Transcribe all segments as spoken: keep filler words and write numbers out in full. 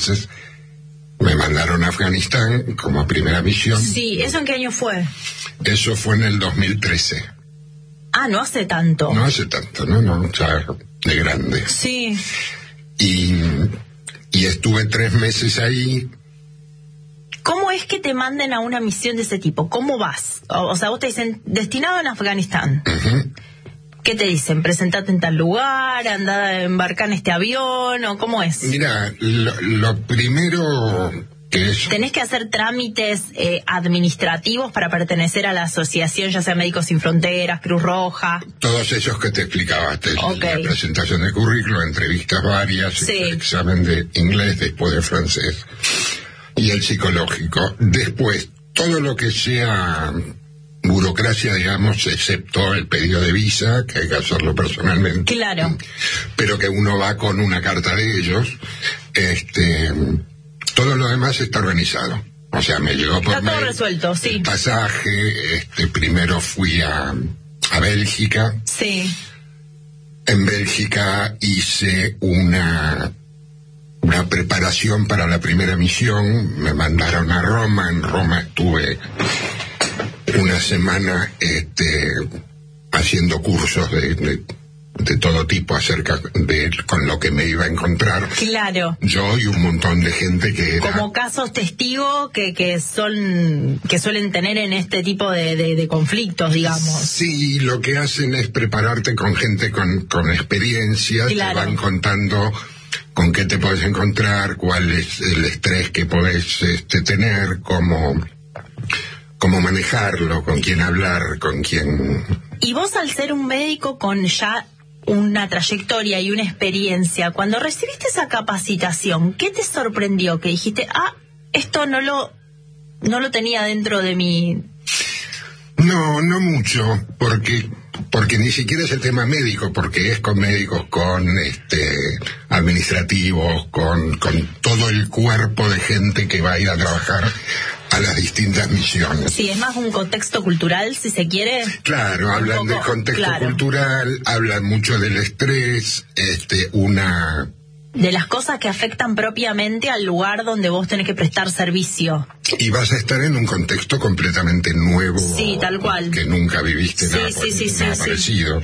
meses me mandaron a Afganistán como primera misión. Sí, ¿eso en qué año fue? Eso fue en el dos mil trece. Ah, no hace tanto. No hace tanto, no, no, ya de grande. Sí. Y, y estuve tres meses ahí. ¿Cómo es que te manden a una misión de ese tipo? ¿Cómo vas? O, o sea, vos te dicen, destinado en Afganistán. Uh-huh. ¿Qué te dicen? ¿Presentate en tal lugar? ¿Andá a embarcar en este avión? ¿O cómo es? Mira, lo, lo primero que es... ¿Tenés que hacer trámites eh, administrativos para pertenecer a la asociación, ya sea Médicos Sin Fronteras, Cruz Roja? Todos esos que te explicaba, te, Okay. la presentación de currículo, entrevistas varias, Sí. el examen de inglés, después de francés, y el psicológico. Después, todo lo que sea burocracia, digamos, excepto el pedido de visa, que hay que hacerlo personalmente. Claro. Pero que uno va con una carta de ellos. Este, todo lo demás está organizado. O sea, me llegó por Está todo mail resuelto, sí. el pasaje. Este, primero fui a, a Bélgica. Sí. En Bélgica hice una una preparación para la primera misión. Me mandaron a Roma. En Roma estuve una semana este, haciendo cursos de, de, de todo tipo acerca de con lo que me iba a encontrar. Claro. Yo y un montón de gente que era... Como casos testigos que, que son que suelen tener en este tipo de, de, de conflictos, digamos. Sí, lo que hacen es prepararte con gente con, con experiencia. Claro. Te van contando con qué te puedes encontrar, cuál es el estrés que podés este, tener, cómo... cómo manejarlo, con quién hablar, con quién... Y vos, al ser un médico con ya una trayectoria y una experiencia, cuando recibiste esa capacitación, ¿qué te sorprendió? Que dijiste, ah, esto no lo no lo tenía dentro de mi... No, no mucho, porque porque ni siquiera es el tema médico, porque es con médicos, con este administrativos, con, con todo el cuerpo de gente que va a ir a trabajar a las distintas misiones. Sí, es más un contexto cultural, si se quiere. Claro, hablan poco, del contexto claro. cultural, hablan mucho del estrés, este, una... De las cosas que afectan propiamente al lugar donde vos tenés que prestar servicio. Y vas a estar en un contexto completamente nuevo. Sí, tal cual. Que nunca viviste Sí, nada, sí, sí, nada sí, parecido.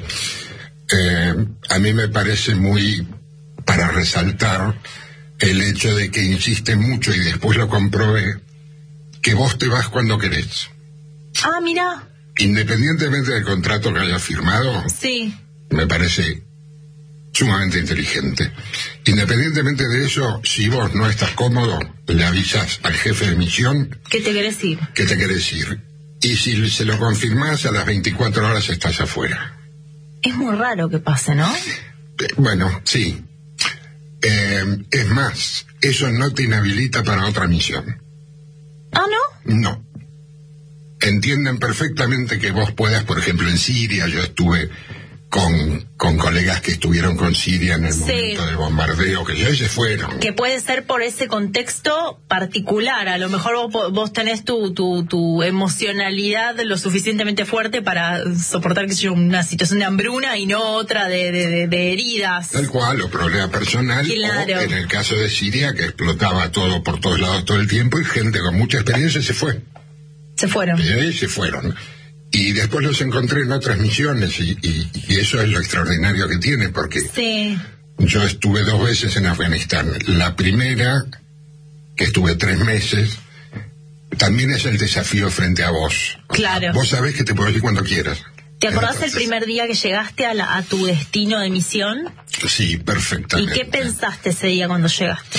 Eh, a mí me parece muy para resaltar el hecho de que insiste mucho, y después lo comprobé, que vos te vas cuando querés. Ah, mira. Independientemente del contrato que hayas firmado, Sí. me parece sumamente inteligente. Independientemente de eso, si vos no estás cómodo, le avisas al jefe de misión ¿Qué te querés ir? que te querés ir. Y si se lo confirmás, a las veinticuatro horas estás afuera. Es muy raro que pase, ¿no? Eh, bueno, sí. Eh, es más, eso no te inhabilita para otra misión. Ah, ¿no? No. Entienden perfectamente que vos puedas, por ejemplo, en Siria, yo estuve con, con colegas que estuvieron con Siria en el Sí. momento del bombardeo, que ya se fueron. Que puede ser por ese contexto particular. A lo mejor vos, vos tenés tu, tu, tu emocionalidad lo suficientemente fuerte para soportar, qué sé yo, una situación de hambruna y no otra de, de, de, de heridas. Tal cual, o problema personal, Claro. o en el caso de Siria, que explotaba todo por todos lados todo el tiempo, y gente con mucha experiencia se fue. Se fueron. Y ahí se fueron. Y después los encontré en otras misiones, y, y, y eso es lo extraordinario que tiene, porque Sí. yo estuve dos veces en Afganistán. La primera, que estuve tres meses, también es el desafío frente a vos. Claro. Vos sabés que te puedes ir cuando quieras. ¿Te acordás Entonces, el primer día que llegaste a, la, a tu destino de misión? Sí, ¿Y perfectamente. qué pensaste ese día cuando llegaste?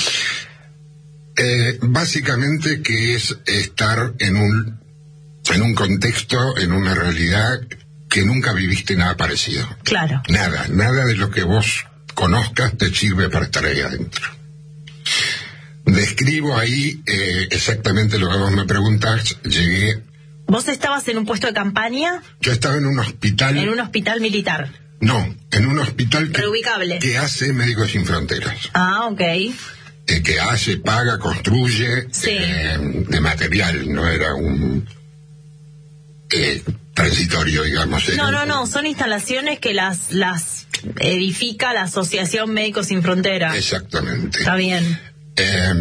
Eh, básicamente que es estar en un en un contexto, en una realidad que nunca viviste nada parecido. Claro. Nada, nada de lo que vos conozcas te sirve para estar ahí adentro. Describo ahí eh, exactamente lo que vos me preguntás. Llegué... ¿Vos estabas en un puesto de campaña? Yo estaba en un hospital... En un hospital militar. No, en un hospital que, Reubicable. que hace Médicos Sin Fronteras. Ah, ok. Eh, que hace, paga, construye Sí. eh, de material, no era un... Eh, transitorio, digamos. No, era no, un- no, son instalaciones que las las edifica la Asociación Médicos Sin Fronteras. Exactamente. Está bien. Eh,